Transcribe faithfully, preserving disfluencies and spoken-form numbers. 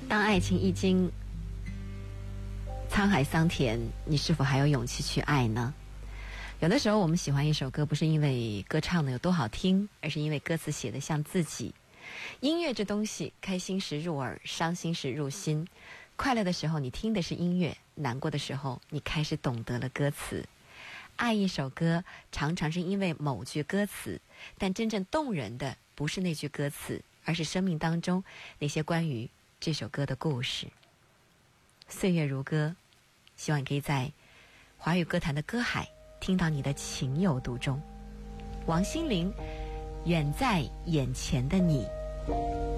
当爱情已经沧海桑田，你是否还有勇气去爱呢？有的时候我们喜欢一首歌，不是因为歌唱的有多好听，而是因为歌词写得像自己。音乐这东西，开心时入耳，伤心时入心。快乐的时候你听的是音乐，难过的时候你开始懂得了歌词。爱一首歌常常是因为某句歌词，但真正动人的不是那句歌词，而是生命当中那些关于这首歌的故事。岁月如歌，希望你可以在华语歌坛的歌海听到你的情有独钟。王心凌，远在眼前的你。